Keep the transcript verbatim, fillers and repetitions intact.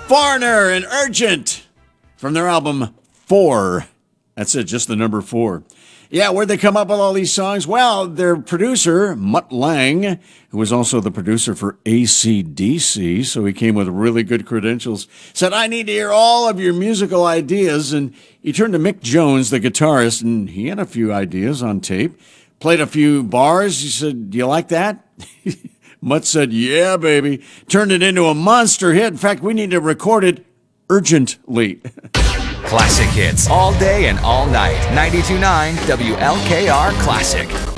Foreigner and Urgent from their album Four. That's it, just the number four. Yeah, where'd they come up with all these songs? Well, their producer, Mutt Lang, who was also the producer for A C D C, so he came with really good credentials, said, I need to hear all of your musical ideas. And he turned to Mick Jones, the guitarist, and he had a few ideas on tape. Played a few bars. He said, do you like that? Mutt said, yeah, baby. Turned it into a monster hit. In fact, we need to record it urgently. Classic hits all day and all night. ninety-two point nine W L K R Classic.